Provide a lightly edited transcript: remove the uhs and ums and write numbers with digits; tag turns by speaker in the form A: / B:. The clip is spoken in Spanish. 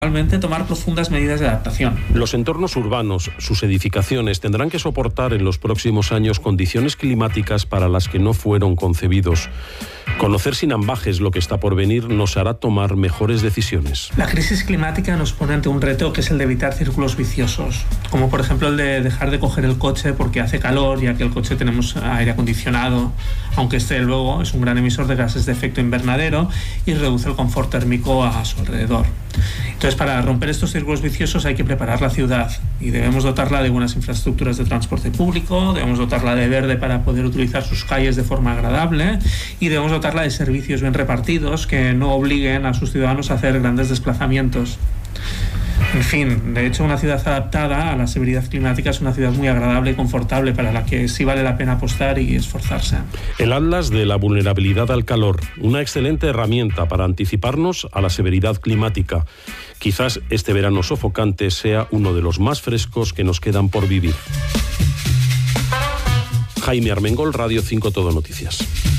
A: Realmente tomar profundas medidas de adaptación.
B: Los entornos urbanos, sus edificaciones, tendrán que soportar en los próximos años condiciones climáticas para las que no fueron concebidos. Conocer sin ambajes lo que está por venir nos hará tomar mejores decisiones.
A: La crisis climática nos pone ante un reto que es el de evitar círculos viciosos, como por ejemplo el de dejar de coger el coche porque hace calor, ya que el coche tenemos aire acondicionado, aunque este luego es un gran emisor de gases de efecto invernadero y reduce el confort térmico a su alrededor. Entonces, para romper estos círculos viciosos hay que preparar la ciudad y debemos dotarla de buenas infraestructuras de transporte público, debemos dotarla de verde para poder utilizar sus calles de forma agradable y debemos dotarla de servicios bien repartidos que no obliguen a sus ciudadanos a hacer grandes desplazamientos. En fin, de hecho, una ciudad adaptada a la severidad climática es una ciudad muy agradable y confortable para la que sí vale la pena apostar y esforzarse.
B: El Atlas de la vulnerabilidad al calor, una excelente herramienta para anticiparnos a la severidad climática. Quizás este verano sofocante sea uno de los más frescos que nos quedan por vivir. Jaime Armengol, Radio 5 Todo Noticias.